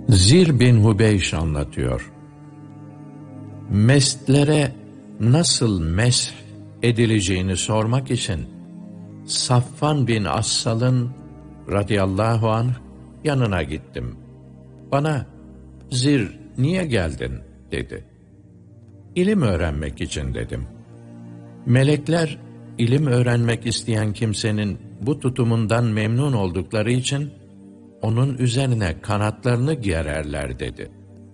Zir bin Hubeyş anlatıyor. Mestlere nasıl mesh edileceğini sormak için Safvan bin Assal'ın radıyallahu anh yanına gittim. Bana "Zir, niye geldin?" dedi. "İlim öğrenmek için" dedim. Melekler ilim öğrenmek isteyen kimsenin bu tutumundan memnun oldukları için onun üzerine kanatlarını gererler dedi.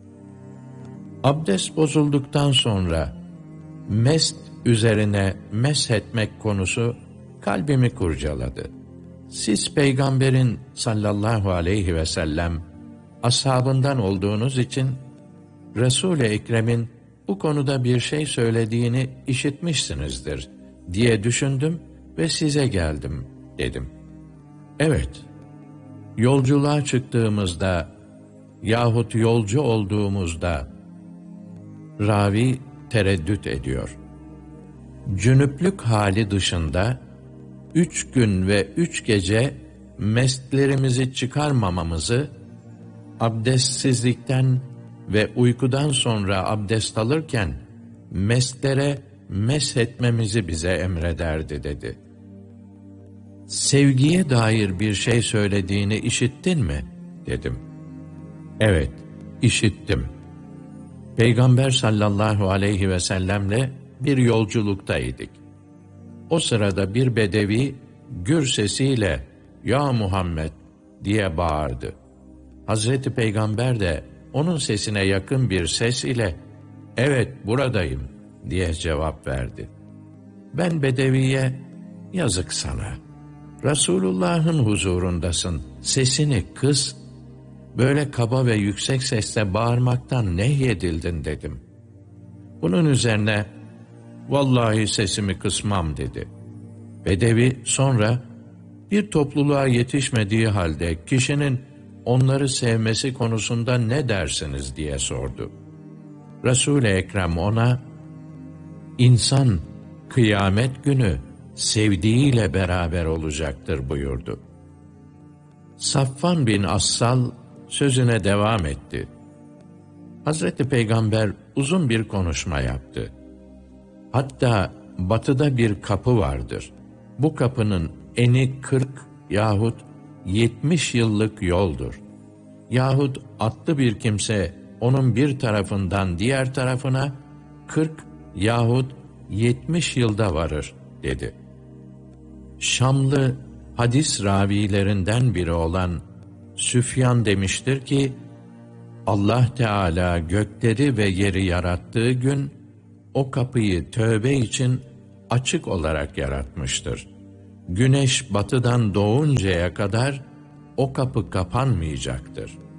Abdest bozulduktan sonra mest üzerine meshetmek konusu kalbimi kurcaladı. Siz Peygamberin sallallahu aleyhi ve sellem ashabından olduğunuz için Resul-i Ekrem'in bu konuda bir şey söylediğini işitmişsinizdir diye düşündüm ve size geldim dedim. Evet, yolculuğa çıktığımızda yahut yolcu olduğumuzda ravi tereddüt ediyor. Cünüplük hali dışında 3 gün ve 3 gece mestlerimizi çıkarmamamızı, abdestsizlikten ve uykudan sonra abdest alırken mestlere meshetmemizi bize emrederdi dedi. Sevgiye dair bir şey söylediğini işittin mi? Dedim. Evet, işittim. Peygamber sallallahu aleyhi ve sellemle bir yolculuktaydık. O sırada bir bedevi gür sesiyle "Ya Muhammed" diye bağırdı. Hazreti Peygamber de onun sesine yakın bir ses ile "Evet, buradayım" diye cevap verdi. Ben bedeviye "Yazık sana, Resulullah'ın huzurundasın, sesini kıs, böyle kaba ve yüksek sesle bağırmaktan nehyedildin" dedim. Bunun üzerine "Vallahi sesimi kısmam" dedi. Bedevi sonra bir topluluğa yetişmediği halde kişinin onları sevmesi konusunda ne dersiniz diye sordu. Resul-i Ekrem ona "İnsan kıyamet günü sevdiğiyle beraber olacaktır" buyurdu. Safvan bin Assal sözüne devam etti. Hazreti Peygamber uzun bir konuşma yaptı. Hatta batıda bir kapı vardır. Bu kapının eni 40 yahut 70 yıllık yoldur. Yahut atlı bir kimse onun bir tarafından diğer tarafına 40 yahut 70 yılda varır dedi. Şamlı hadis ravilerinden biri olan Süfyan demiştir ki, Allah Teala gökleri ve yeri yarattığı gün o kapıyı tövbe için açık olarak yaratmıştır. Güneş batıdan doğuncaya kadar o kapı kapanmayacaktır.